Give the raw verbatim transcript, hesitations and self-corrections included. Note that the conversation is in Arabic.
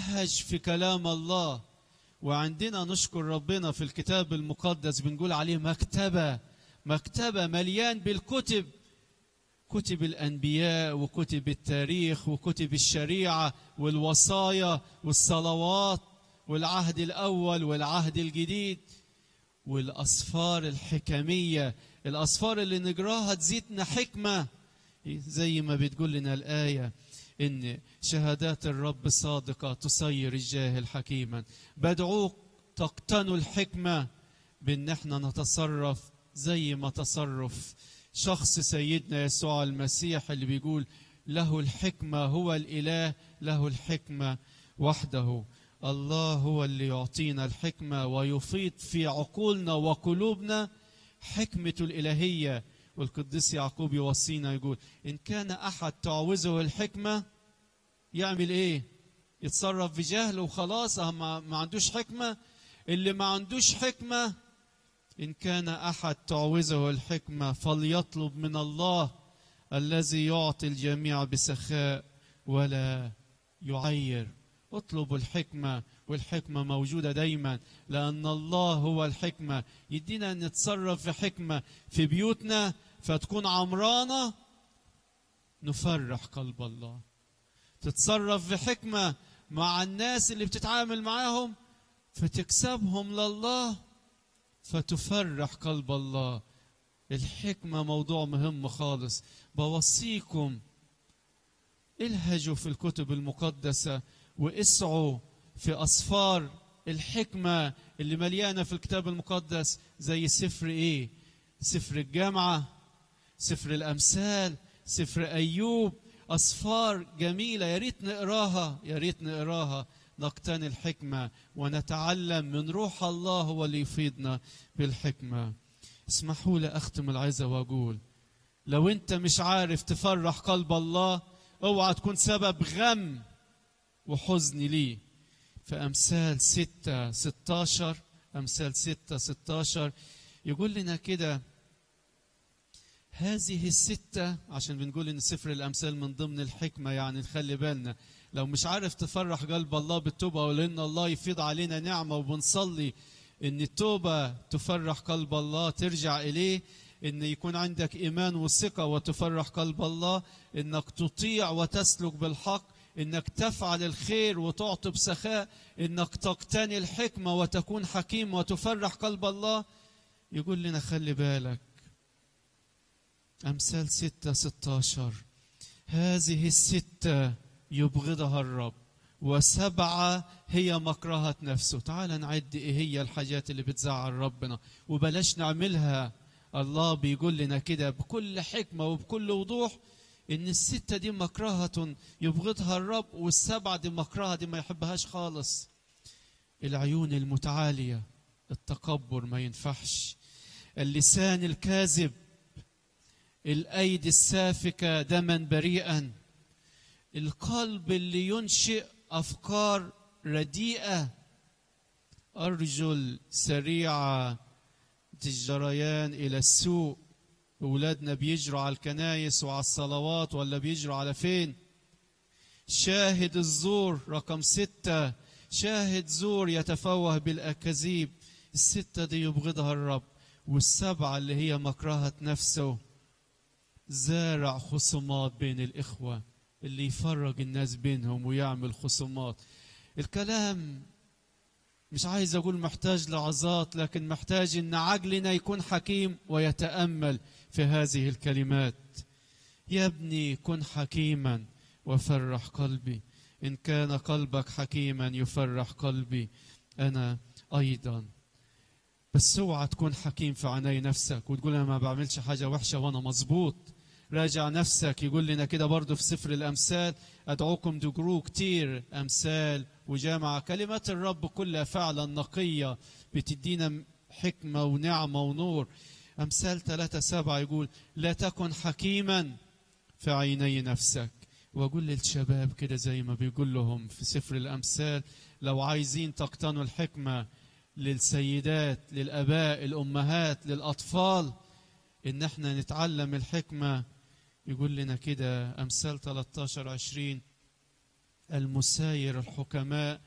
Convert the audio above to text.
نلهج في كلام الله. وعندنا نشكر ربنا في الكتاب المقدس بنقول عليه مكتبة مكتبة مليان بالكتب، كتب الأنبياء وكتب التاريخ وكتب الشريعة والوصايا والصلوات والعهد الأول والعهد الجديد والأسفار الحكمية، الأسفار اللي نقراها تزيدنا حكمة، زي ما بتقول لنا الآية إن شهادات الرب صادقة تصير الجاهل حكيما. بدعوك تقتنوا الحكمة بأن احنا نتصرف زي ما تصرف شخص سيدنا يسوع المسيح اللي بيقول له الحكمة، هو الإله له الحكمة وحده. الله هو اللي يعطينا الحكمة ويفيض في عقولنا وقلوبنا حكمة الإلهية. والقديس يعقوب يوصينا يقول إن كان أحد تعوزه الحكمة يعمل إيه؟ يتصرف بجهل وخلاص ما عندوش حكمة. اللي ما عندوش حكمة إن كان أحد تعوزه الحكمة فليطلب من الله الذي يعطي الجميع بسخاء ولا يعير. اطلبوا الحكمة، والحكمة موجودة دايما لأن الله هو الحكمة. يدينا أن نتصرف في حكمة في بيوتنا فتكون عمرانة نفرح قلب الله. تتصرف في حكمة مع الناس اللي بتتعامل معاهم فتكسبهم لله فتفرح قلب الله. الحكمة موضوع مهم خالص. بوصيكم الهجوا في الكتب المقدسة واسعوا في أسفار الحكمة اللي مليانة في الكتاب المقدس، زي سفر إيه؟ سفر الجامعة، سفر الأمثال، سفر أيوب. أسفار جميلة يا ريت نقراها، يا ريت نقراها نقتني الحكمة ونتعلم من روح الله هو اللي يفيدنا بالحكمة. اسمحوا لي أختم العظة وأقول لو أنت مش عارف تفرح قلب الله اوعى تكون سبب غم وحزن ليه. في أمثال ستة ستاشر، أمثال ستة ستاشر يقول لنا كده هذه الستة، عشان بنقول إن سفر الأمثال من ضمن الحكمة يعني نخلي بالنا. لو مش عارف تفرح قلب الله بالتوبة ولأن الله يفيض علينا نعمة وبنصلي إن التوبة تفرح قلب الله ترجع إليه، إن يكون عندك إيمان وثقة وتفرح قلب الله، إنك تطيع وتسلك بالحق، إنك تفعل الخير وتعطي بسخاء، إنك تقتني الحكمة وتكون حكيم وتفرح قلب الله. يقول لنا خلي بالك أمثال ستة ستاشر هذه الستة يبغضها الرب وسبعة هي مكرهة نفسه. تعال نعد إيه هي الحاجات اللي بتزعل ربنا وبلاش نعملها. الله بيقول لنا كده بكل حكمة وبكل وضوح إن الستة دي مكرهة يبغضها الرب، والسبعة دي مكرهة دي ما يحبهاش خالص. العيون المتعالية، التكبر ما ينفعش، اللسان الكاذب، الأيدي السافكة دما بريئا، القلب اللي ينشئ أفكار رديئة، أرجل سريعة الجريان إلى السوء. أولادنا بيجروا على الكنايس وعلى الصلوات ولا بيجروا على فين؟ شاهد الزور رقم ستة، شاهد زور يتفوه بالأكاذيب. الستة دي يبغضها الرب. والسبعة اللي هي مكرهة نفسه، زارع خصومات بين الإخوة، اللي يفرق الناس بينهم ويعمل خصومات. الكلام مش عايز أقول محتاج لعظات، لكن محتاج إن عقلنا يكون حكيم ويتأمل في هذه الكلمات. يا ابني كن حكيما وفرح قلبي، إن كان قلبك حكيما يفرح قلبي أنا أيضا. بس اوعى تكون حكيم في عيني نفسك وتقول أنا ما بعملش حاجة وحشة وأنا مظبوط. راجع نفسك. يقول لنا كده برضو في سفر الأمثال أدعوكم تقروا كتير أمثال وجامعة، كلمات الرب كلها فعلا نقية بتدينا حكمة ونعمة ونور. أمثال ثلاثة سبعة يقول لا تكن حكيما في عيني نفسك. وأقول للشباب كده زي ما بيقول لهم في سفر الأمثال لو عايزين تقتنوا الحكمة، للسيدات، للآباء، الأمهات، للأطفال، إن احنا نتعلم الحكمة. يقول لنا كده أمثال ثلاثة عشر عشرين المساير الحكماء